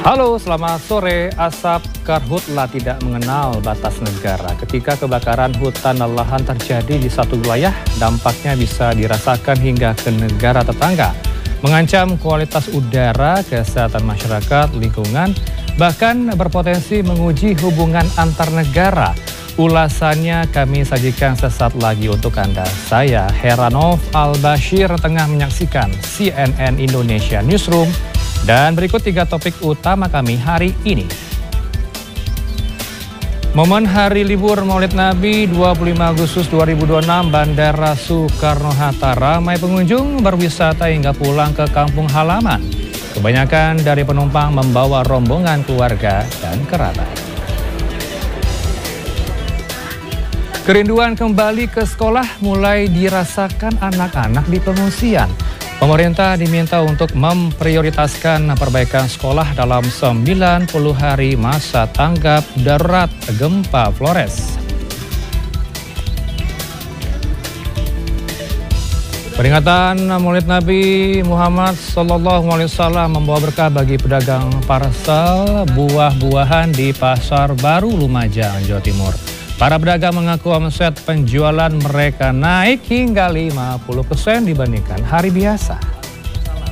Halo, selamat sore. Asap karhutla tidak mengenal batas negara. Ketika kebakaran hutan dan lahan terjadi di satu wilayah, dampaknya bisa dirasakan hingga ke negara tetangga. Mengancam kualitas udara, kesehatan masyarakat, lingkungan, bahkan berpotensi menguji hubungan antar negara. Ulasannya kami sajikan sesaat lagi untuk Anda. Saya Heranov Al-Bashir tengah menyaksikan CNN Indonesia Newsroom. Dan berikut 3 topik utama kami hari ini. Momen hari libur Maulid Nabi 25 Agustus 2026, Bandara Soekarno-Hatta ramai pengunjung berwisata hingga pulang ke kampung halaman. Kebanyakan dari penumpang membawa rombongan keluarga dan kerabat. Kerinduan kembali ke sekolah mulai dirasakan anak-anak di pengungsian. Pemerintah diminta untuk memprioritaskan perbaikan sekolah dalam 90 hari masa tanggap darurat gempa Flores. Peringatan Maulid Nabi Muhammad SAW membawa berkah bagi pedagang parsel buah-buahan di Pasar Baru Lumajang, Jawa Timur. Para pedagang mengaku omset penjualan mereka naik hingga 50% dibandingkan hari biasa.